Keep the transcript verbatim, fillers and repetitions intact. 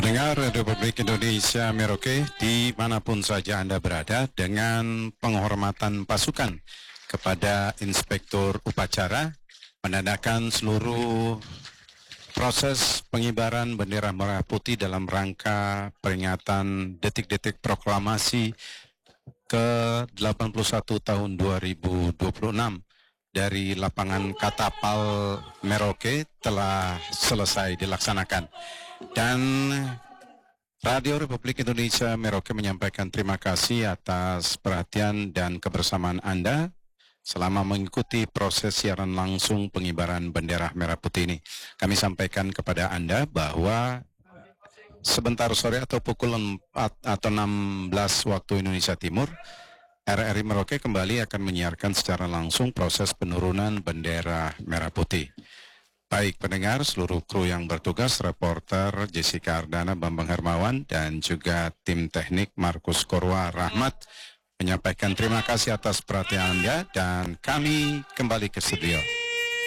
Pendengar Republik Indonesia Merauke dimanapun saja Anda berada, dengan penghormatan pasukan kepada Inspektur Upacara menandakan seluruh proses pengibaran bendera merah putih dalam rangka peringatan detik-detik proklamasi ke delapan puluh satu tahun dua ribu dua puluh enam dari lapangan Katapal Merauke telah selesai dilaksanakan. Dan Radio Republik Indonesia Merauke menyampaikan terima kasih atas perhatian dan kebersamaan Anda selama mengikuti proses siaran langsung pengibaran bendera merah putih ini. Kami sampaikan kepada Anda bahwa sebentar sore atau pukul empat atau enam belas waktu Indonesia Timur, R R I Merauke kembali akan menyiarkan secara langsung proses penurunan bendera merah putih. Baik pendengar, seluruh kru yang bertugas, reporter Jessica Ardana, Bambang Hermawan, dan juga tim teknik Markus Korwa Rahmat menyampaikan terima kasih atas perhatian Anda, dan kami kembali ke studio.